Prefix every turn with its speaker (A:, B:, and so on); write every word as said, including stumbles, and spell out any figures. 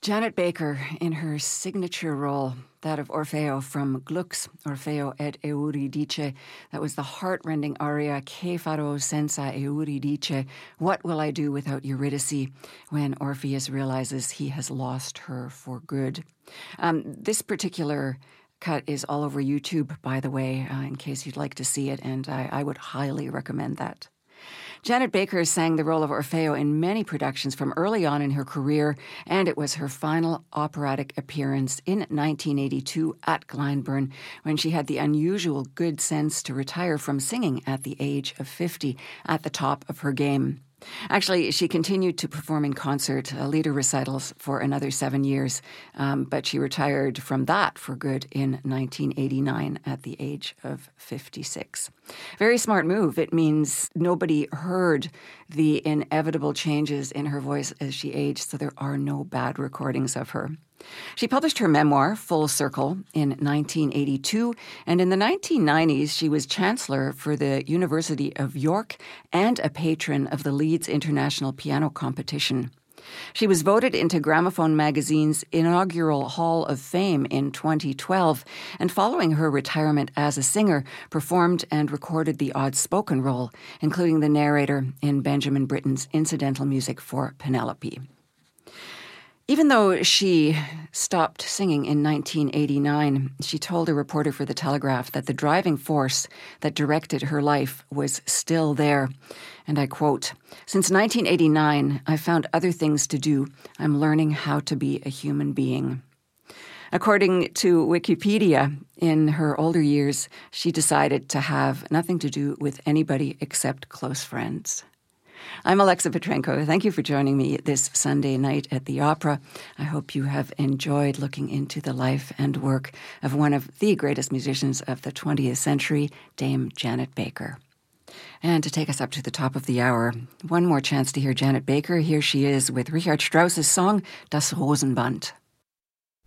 A: Janet Baker, in her signature role, that of Orfeo from Gluck's Orfeo ed Euridice, that was the heart-rending aria Che farò senza Euridice, What Will I Do Without Eurydice, when Orpheus realizes he has lost her for good. Um, this particular cut is all over YouTube, by the way, uh, in case you'd like to see it, and I, I would highly recommend that. Janet Baker sang the role of Orfeo in many productions from early on in her career, and it was her final operatic appearance in nineteen eighty-two at Glyndebourne, when she had the unusual good sense to retire from singing at the age of fifty, at the top of her game. Actually, she continued to perform in concert, uh, leader recitals, for another seven years, um, but she retired from that for good in nineteen eighty-nine at the age of fifty-six. Very smart move. It means nobody heard the inevitable changes in her voice as she aged, so there are no bad recordings of her. She published her memoir, Full Circle, in nineteen eighty-two, and in the nineteen nineties she was Chancellor for the University of York and a patron of the Leeds International Piano Competition. She was voted into Gramophone magazine's inaugural Hall of Fame in twenty twelve, and following her retirement as a singer, performed and recorded the odd spoken role, including the narrator in Benjamin Britten's incidental music for Penelope. Even though she stopped singing in nineteen eighty-nine, she told a reporter for The Telegraph that the driving force that directed her life was still there. And I quote, "Since nineteen eighty-nine, I found other things to do. I'm learning how to be a human being." According to Wikipedia, in her older years, she decided to have nothing to do with anybody except close friends. I'm Alexa Petrenko. Thank you for joining me this Sunday night at the Opera. I hope you have enjoyed looking into the life and work of one of the greatest musicians of the twentieth century, Dame Janet Baker. And to take us up to the top of the hour, one more chance to hear Janet Baker. Here she is with Richard Strauss's song Das Rosenband.